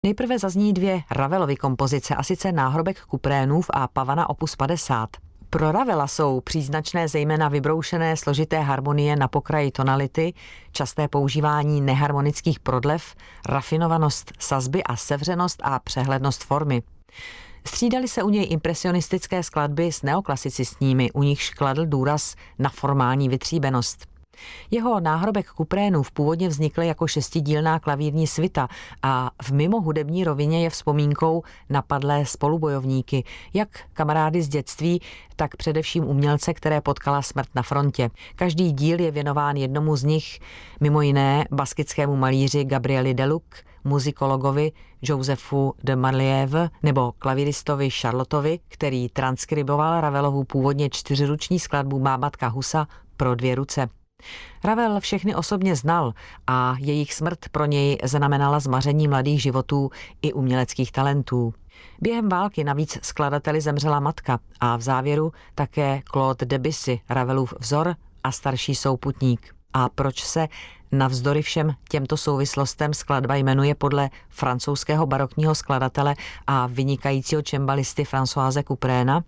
Nejprve zazní dvě Ravelovy kompozice, a sice Náhrobek Kuprénův a Pavana opus 50. Pro Ravela jsou příznačné zejména vybroušené složité harmonie na pokraji tonality, časté používání neharmonických prodlev, rafinovanost sazby a sevřenost a přehlednost formy. Střídaly se u něj impresionistické skladby s neoklasicistními, u nichž kladl důraz na formální vytříbenost. Jeho Náhrobek Kuprénův původně vznikl jako šestidílná klavírní svita a v mimohudební rovině je vzpomínkou na padlé spolubojovníky, jak kamarády z dětství, tak především umělce, které potkala smrt na frontě. Každý díl je věnován jednomu z nich, mimo jiné baskickému malíři Gabrieli Deluc, muzikologovi Josefu de Marliève nebo klavíristovi Charlotovi, který transkriboval Ravelovu původně čtyřruční skladbu Má matka Husa pro dvě ruce. Ravel všechny osobně znal a jejich smrt pro něj znamenala zmaření mladých životů i uměleckých talentů. Během války navíc skladateli zemřela matka a v závěru také Claude Debussy, Ravelův vzor a starší souputník. A proč se navzdory všem těmto souvislostem skladba jmenuje podle francouzského barokního skladatele a vynikajícího čembalisty Françoise Couperéna?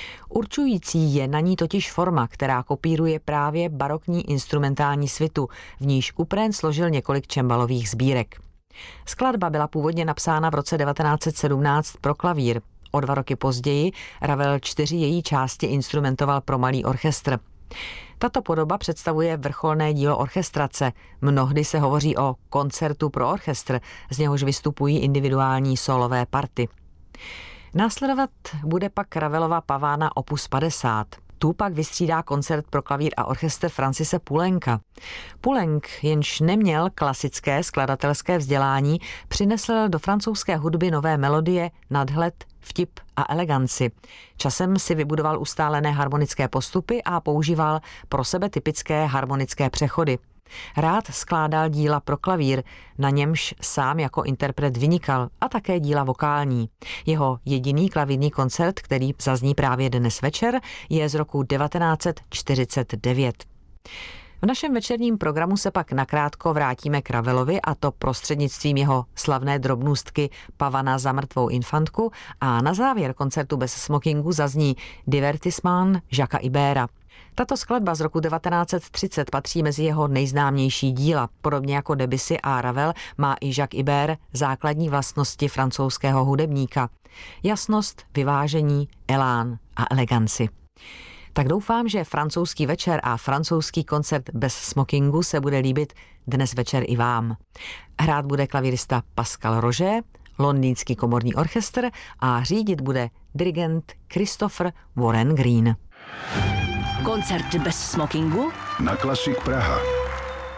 Určující je na ní totiž forma, která kopíruje právě barokní instrumentální svitu, v níž Couperén složil několik čembalových sbírek. Skladba byla původně napsána v roce 1917 pro klavír. O 2 roky později Ravel 4 její části instrumentoval pro malý orchestr. Tato podoba představuje vrcholné dílo orchestrace. Mnohdy se hovoří o koncertu pro orchestr, z něhož vystupují individuální solové party. Následovat bude pak Ravelova Pavana opus 50. Tu pak vystřídá koncert pro klavír a orchestr Francise Poulenca. Poulenc, jenž neměl klasické skladatelské vzdělání, přinesl do francouzské hudby nové melodie, nadhled, vtip a eleganci. Časem si vybudoval ustálené harmonické postupy a používal pro sebe typické harmonické přechody. Rád skládal díla pro klavír, na němž sám jako interpret vynikal, a také díla vokální. Jeho jediný klavírní koncert, který zazní právě dnes večer, je z roku 1949. V našem večerním programu se pak nakrátko vrátíme k Ravelovi, a to prostřednictvím jeho slavné drobnůstky Pavana za mrtvou infantku, a na závěr koncertu bez smokingu zazní Divertissement Jacquesa Ibéra. Tato skladba z roku 1930 patří mezi jeho nejznámější díla. Podobně jako Debussy a Ravel má i Jacques Ibert základní vlastnosti francouzského hudebníka. Jasnost, vyvážení, elán a eleganci. Tak doufám, že francouzský večer a francouzský koncert bez smokingu se bude líbit dnes večer i vám. Hrát bude klavírista Pascal Roger, londýnský komorní orchestr a řídit bude dirigent Christopher Warren Green. Koncert bez smokingu na Klasik Praha.